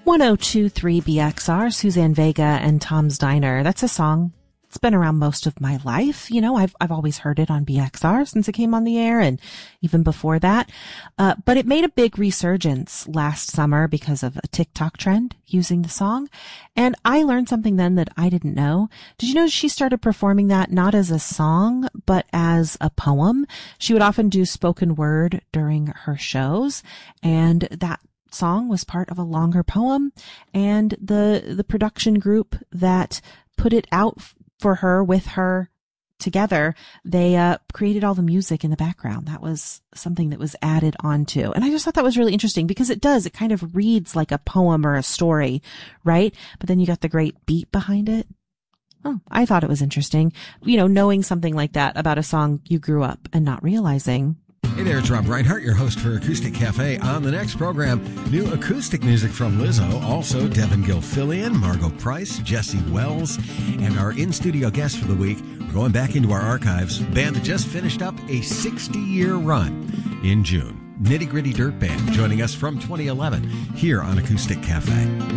1023 BXR, Suzanne Vega and Tom's Diner. That's a song. It's been around most of my life. You know, I've always heard it on BXR since it came on the air and even before that. But it made a big resurgence last summer because of a TikTok trend using the song. And I learned something then that I didn't know. Did you know she started performing that not as a song, but as a poem? She would often do spoken word during her shows, and that song was part of a longer poem, and the production group that put it out for her with her together, they created all the music in the background. That was something that was added onto. And I just thought that was really interesting because it kind of reads like a poem or a story, right? But then you got the great beat behind it. Oh, I thought it was interesting. You know, knowing something like that about a song you grew up and not realizing. Hey there, it's Rob Reinhart, your host for Acoustic Cafe. On the next program, new acoustic music from Lizzo, also Devin Gilfillian, Margot Price, Jesse Wells, and our in-studio guest for the week. We're going back into our archives, a band that just finished up a 60-year run in June. Nitty Gritty Dirt Band joining us from 2011 here on Acoustic Cafe.